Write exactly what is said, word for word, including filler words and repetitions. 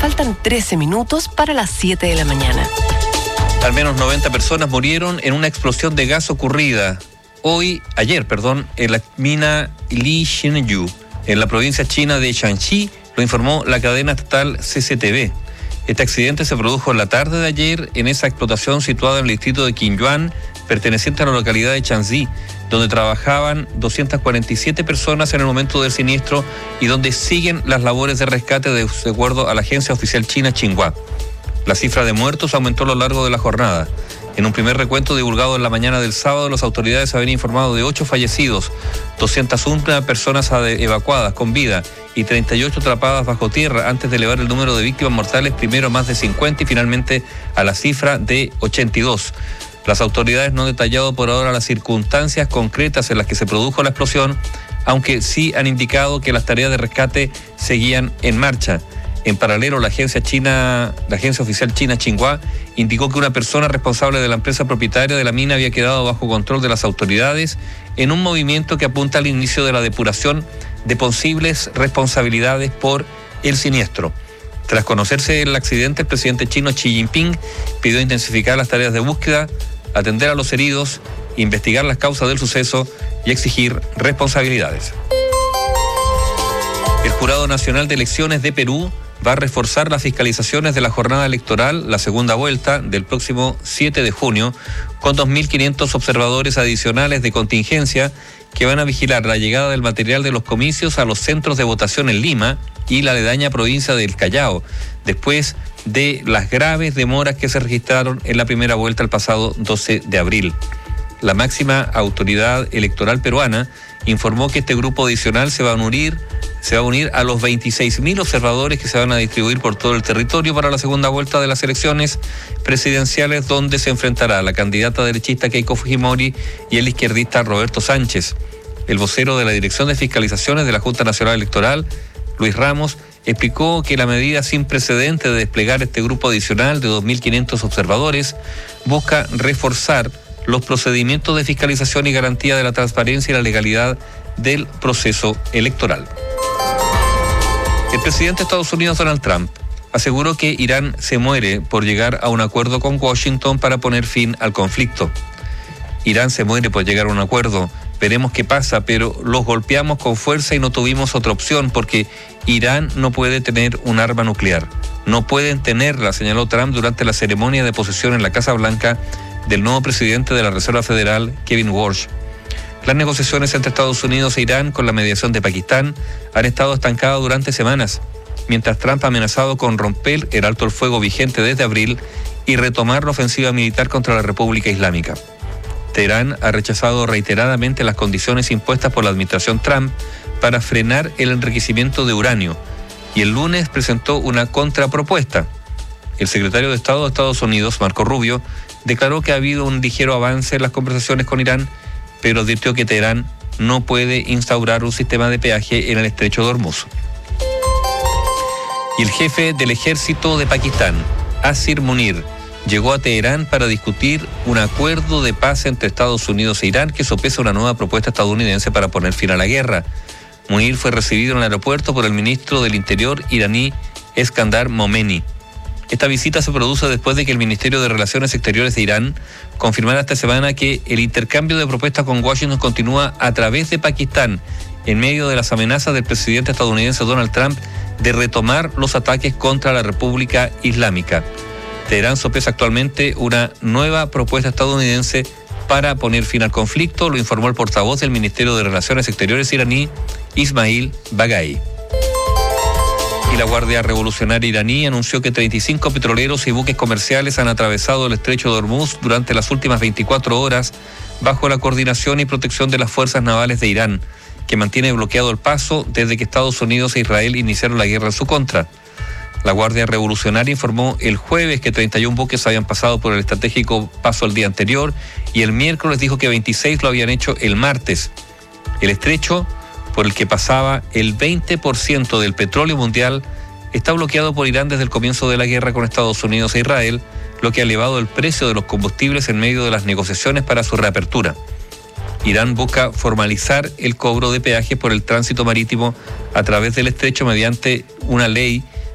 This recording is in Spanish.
Faltan trece minutos para las siete de la mañana. Al menos noventa personas murieron en una explosión de gas ocurrida hoy, ayer, perdón, en la mina Li Xinyu, en la provincia china de Shanxi, lo informó la cadena estatal C C T V. Este accidente se produjo en la tarde de ayer en esa explotación situada en el distrito de Qinyuan, perteneciente a la localidad de Chanzi, donde trabajaban doscientas cuarenta y siete personas en el momento del siniestro y donde siguen las labores de rescate de acuerdo a la agencia oficial china Xinhua. La cifra de muertos aumentó a lo largo de la jornada. En un primer recuento divulgado en la mañana del sábado, las autoridades habían informado de ocho fallecidos, doscientas una personas evacuadas con vida y treinta y ocho atrapadas bajo tierra, antes de elevar el número de víctimas mortales primero a más de cincuenta y finalmente a la cifra de ochenta y dos. Las autoridades no han detallado por ahora las circunstancias concretas en las que se produjo la explosión, aunque sí han indicado que las tareas de rescate seguían en marcha. En paralelo, la agencia china, la agencia oficial china Xinhua indicó que una persona responsable de la empresa propietaria de la mina había quedado bajo control de las autoridades en un movimiento que apunta al inicio de la depuración de posibles responsabilidades por el siniestro. Tras conocerse el accidente, el presidente chino Xi Jinping pidió intensificar las tareas de búsqueda, atender a los heridos, investigar las causas del suceso y exigir responsabilidades. El Jurado Nacional de Elecciones de Perú va a reforzar las fiscalizaciones de la jornada electoral, la segunda vuelta, del próximo siete de junio, con dos mil quinientos observadores adicionales de contingencia que van a vigilar la llegada del material de los comicios a los centros de votación en Lima y la aledaña provincia del Callao, después de las graves demoras que se registraron en la primera vuelta el pasado doce de abril. La máxima autoridad electoral peruana informó que este grupo adicional se va a unir, se va a unir a los veintiséis mil observadores que se van a distribuir por todo el territorio para la segunda vuelta de las elecciones presidenciales, donde se enfrentará la candidata derechista Keiko Fujimori y el izquierdista Roberto Sánchez. El vocero de la Dirección de Fiscalizaciones de la Junta Nacional Electoral, Luis Ramos, explicó que la medida sin precedente de desplegar este grupo adicional de dos mil quinientos observadores busca reforzar los procedimientos de fiscalización y garantía de la transparencia y la legalidad del proceso electoral. El presidente de Estados Unidos, Donald Trump, aseguró que Irán se muere por llegar a un acuerdo con Washington para poner fin al conflicto. Irán se muere por llegar a un acuerdo. Veremos qué pasa, pero los golpeamos con fuerza y no tuvimos otra opción porque Irán no puede tener un arma nuclear. No pueden tenerla, señaló Trump durante la ceremonia de posesión en la Casa Blanca del nuevo presidente de la Reserva Federal, Kevin Walsh. Las negociaciones entre Estados Unidos e Irán, con la mediación de Pakistán, han estado estancadas durante semanas, mientras Trump ha amenazado con romper el alto el fuego vigente desde abril y retomar la ofensiva militar contra la República Islámica. Teherán ha rechazado reiteradamente las condiciones impuestas por la administración Trump para frenar el enriquecimiento de uranio y el lunes presentó una contrapropuesta. El secretario de Estado de Estados Unidos, Marco Rubio, declaró que ha habido un ligero avance en las conversaciones con Irán, pero advirtió que Teherán no puede instaurar un sistema de peaje en el estrecho de Hormuz. Y el jefe del ejército de Pakistán, Asir Munir, llegó a Teherán para discutir un acuerdo de paz entre Estados Unidos e Irán que sopesa una nueva propuesta estadounidense para poner fin a la guerra. Munir fue recibido en el aeropuerto por el ministro del Interior iraní, Eskandar Momeni. Esta visita se produce después de que el Ministerio de Relaciones Exteriores de Irán confirmara esta semana que el intercambio de propuestas con Washington continúa a través de Pakistán, en medio de las amenazas del presidente estadounidense Donald Trump de retomar los ataques contra la República Islámica. Teherán sopesa actualmente una nueva propuesta estadounidense para poner fin al conflicto, lo informó el portavoz del Ministerio de Relaciones Exteriores iraní, Ismail Baghai. Y la Guardia Revolucionaria iraní anunció que treinta y cinco petroleros y buques comerciales han atravesado el estrecho de Hormuz durante las últimas veinticuatro horas bajo la coordinación y protección de las fuerzas navales de Irán, que mantiene bloqueado el paso desde que Estados Unidos e Israel iniciaron la guerra en su contra. La Guardia Revolucionaria informó el jueves que treinta y un buques habían pasado por el estratégico paso el día anterior y el miércoles dijo que veintiséis lo habían hecho el martes. El estrecho, por el que pasaba el veinte por ciento del petróleo mundial, está bloqueado por Irán desde el comienzo de la guerra con Estados Unidos e Israel, lo que ha elevado el precio de los combustibles en medio de las negociaciones para su reapertura. Irán busca formalizar el cobro de peajes por el tránsito marítimo a través del estrecho mediante una ley